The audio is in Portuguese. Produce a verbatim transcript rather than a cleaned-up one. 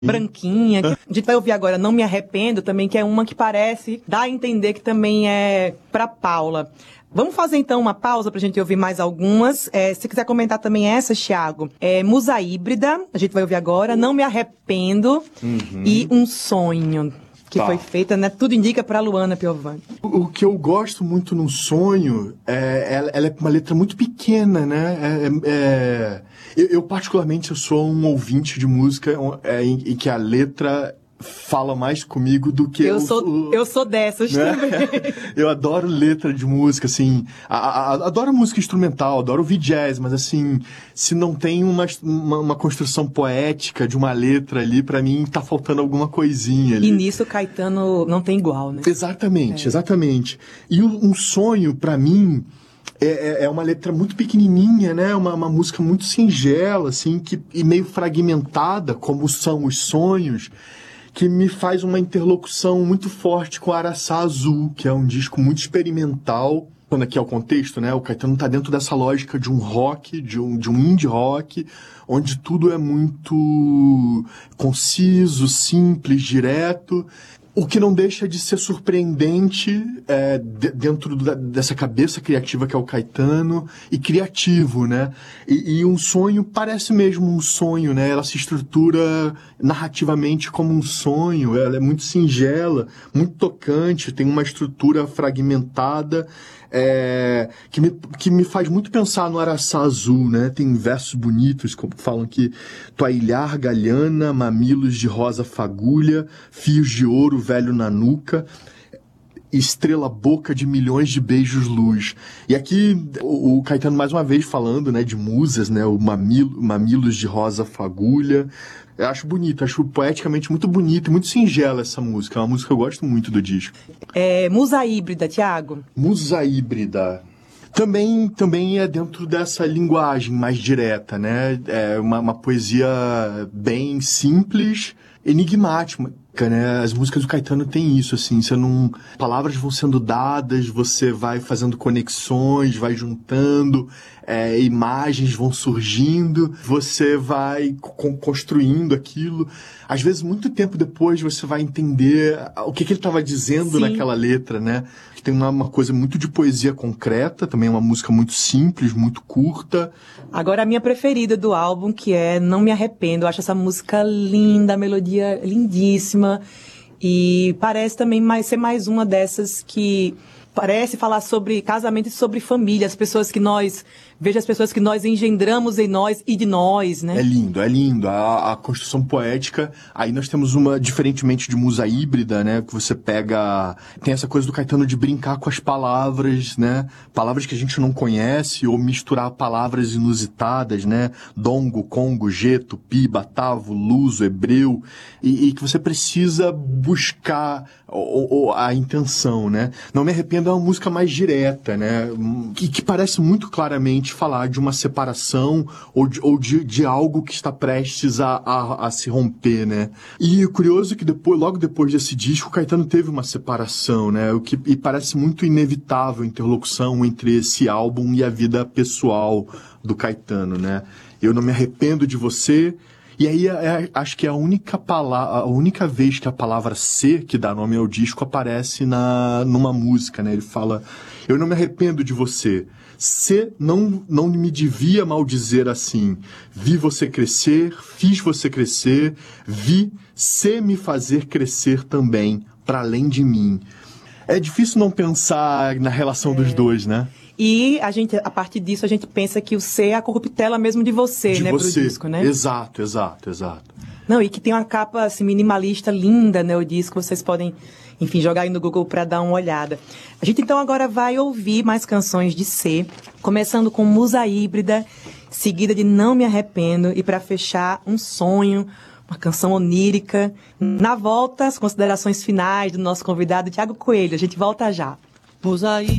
branquinha. A gente vai ouvir agora Não Me Arrependo também, que é uma que parece dar a entender que também é pra Paula. Vamos fazer então uma pausa pra gente ouvir mais algumas. É, se quiser comentar também essa, Thiago, é Musa Híbrida, a gente vai ouvir agora, Não Me Arrependo, uhum. E Um Sonho, que tá. Foi feita, né? Tudo indica pra Luana Piovani. O, o que eu gosto muito no Sonho, é, ela, ela é uma letra muito pequena, né? É, é, eu, eu, particularmente, eu sou um ouvinte de música é, em, em que a letra fala mais comigo do que... Eu, o, sou, o, eu sou dessas, né? Também. Eu adoro letra de música, assim... A, a, adoro música instrumental, adoro ouvir jazz, mas, assim, se não tem uma, uma, uma construção poética de uma letra ali, pra mim, tá faltando alguma coisinha ali. E nisso, Caetano não tem igual, né? Exatamente, é. exatamente. E Um Sonho, pra mim... É, é uma letra muito pequenininha, né? Uma, uma música muito singela, assim, que, e meio fragmentada, como são os sonhos, que me faz uma interlocução muito forte com Araçá Azul, que é um disco muito experimental. Quando aqui é o contexto, né? O Caetano tá dentro dessa lógica de um rock, de um, de um indie rock, onde tudo é muito conciso, simples, direto. O que não deixa de ser surpreendente é, de, dentro da, dessa cabeça criativa que é o Caetano, e criativo, né? E, e Um Sonho parece mesmo um sonho, né? Ela se estrutura narrativamente como um sonho, ela é muito singela, muito tocante, tem uma estrutura fragmentada, é, que, me, que me faz muito pensar no Araçá Azul, né? Tem versos bonitos, como falam aqui: tua ilha galhana, mamilos de rosa fagulha, fios de ouro velho na nuca, estrela boca de milhões de beijos luz. E aqui o, o Caetano mais uma vez falando, né, de musas, né, o mamilo, mamilos de rosa fagulha. Eu acho bonito, acho poeticamente muito bonita e muito singela essa música. É uma música que eu gosto muito do disco. É, Musa Híbrida, Thiago. Musa Híbrida. Também, também é dentro dessa linguagem mais direta, né? É uma, uma poesia bem simples, enigmática, né? As músicas do Caetano têm isso, assim, você não... palavras vão sendo dadas, você vai fazendo conexões, vai juntando, é, imagens vão surgindo, você vai co- construindo aquilo. Às vezes, muito tempo depois, você vai entender o que, que ele estava dizendo Sim. naquela letra, né? Tem uma, uma coisa muito de poesia concreta, também é uma música muito simples, muito curta. Agora, a minha preferida do álbum, que é Não Me Arrependo. Eu acho essa música linda, a melodia lindíssima. E parece também mais, ser mais uma dessas que parece falar sobre casamento e sobre família. As pessoas que nós... Veja as pessoas que nós engendramos em nós e de nós, né? É lindo, é lindo. A, a construção poética, aí nós temos uma, diferentemente de Musa Híbrida, né? Que você pega... Tem essa coisa do Caetano de brincar com as palavras, né? Palavras que a gente não conhece, ou misturar palavras inusitadas, né? Dongo, Congo, Geto, Pi, Batavo, Luso, Hebreu. E, e que você precisa buscar o, o, a intenção, né? Não Me Arrependo é uma música mais direta, né? Que, que parece muito claramente falar de uma separação ou de, ou de, de algo que está prestes a, a, a se romper, né? E o curioso é que depois, logo depois desse disco, o Caetano teve uma separação, né? O que, e parece muito inevitável a interlocução entre esse álbum e a vida pessoal do Caetano, né? Eu Não Me Arrependo de Você. E aí, é, acho que é a única, palavra, a única vez que a palavra ser, que dá nome ao disco, aparece na, numa música, né? Ele fala: eu não me arrependo de você. Se não, não me devia maldizer assim. Vi você crescer, fiz você crescer, vi se me fazer crescer também, para além de mim. É difícil não pensar na relação é. dos dois, né? E a, gente, a partir disso a gente pensa que o ser é a corruptela mesmo de você, de né, você. Pro disco, né? Exato, exato, exato. Não, e que tem uma capa assim, minimalista, linda, né, o disco, vocês podem, enfim, jogar aí no Google para dar uma olhada. A gente então agora vai ouvir mais canções de Ser, começando com Musa Híbrida, seguida de Não Me Arrependo, e para fechar, Um Sonho, uma canção onírica. Na volta, as considerações finais do nosso convidado, Thiago Coelho. A gente volta já. Musa Híbrida.